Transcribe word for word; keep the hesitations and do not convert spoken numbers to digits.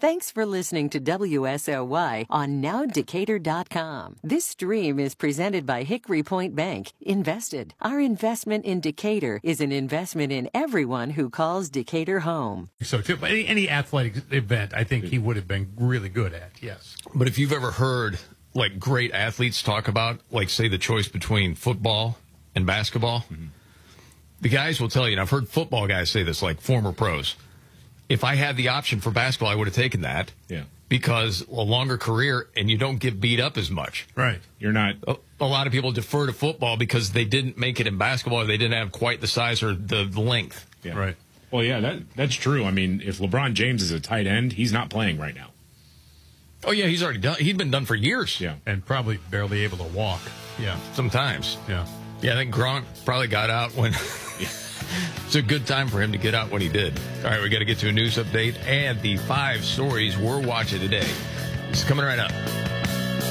Thanks for listening to W S O Y on now decatur dot com. This stream is presented by Hickory Point Bank. Invested. Our investment in Decatur is an investment in everyone who calls Decatur home. So, too, but any, any athletic event, I think he would have been really good at, yes. But if you've ever heard, like, great athletes talk about, like, say, the choice between football and basketball, mm-hmm. the guys will tell you, and I've heard football guys say this, like former pros, if I had the option for basketball, I would have taken that. Yeah. Because a longer career and you don't get beat up as much. Right. You're not. A, a lot of people defer to football because they didn't make it in basketball or they didn't have quite the size or the, the length. Yeah. Right. Well, yeah, that that's true. I mean, if LeBron James is a tight end, he's not playing right now. Oh, yeah, he's already done. He'd been done for years. Yeah. And probably barely able to walk. Yeah. Sometimes. Yeah. Yeah, I think Gronk probably got out when. It's a good time for him to get out when he did. All right, we got to get to a news update and the five stories we're watching today. It's coming right up.